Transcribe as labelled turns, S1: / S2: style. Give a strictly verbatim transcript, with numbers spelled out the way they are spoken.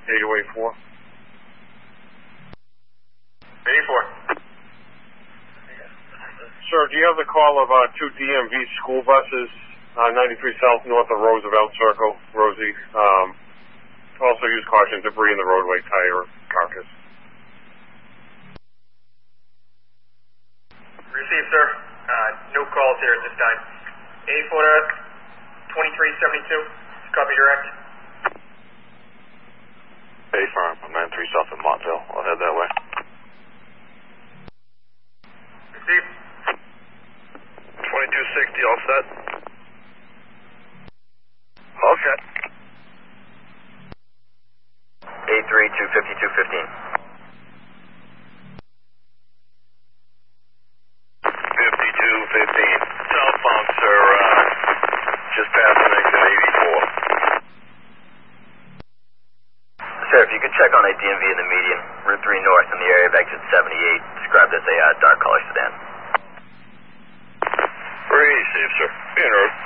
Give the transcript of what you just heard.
S1: eight oh eight four.
S2: eighty-four.
S1: Sir, do you have the call of uh, two D M V school buses, uh, ninety-three South north of Roosevelt Circle, Rosie? Um, also use caution, debris in the roadway, tire carcass.
S2: Received, sir. Uh, no calls here at this time. eighty-four twenty-three seventy-two. Copy direct.
S3: Hey, firm. I'm ninety-three South in Montville. I'll head that way.
S2: Received.
S3: twenty-two sixty, all set? All set.
S2: eight three two fifty-two fifteen.
S3: fifty-two fifteen. Southbound, sir. Uh, just passing exit eighty-four.
S2: Sir, if you could check on a D M V in the median, Route three north in the area of exit seventy-eight, described as a uh, dark color sedan.
S3: Pretty safe, sir. Be en route.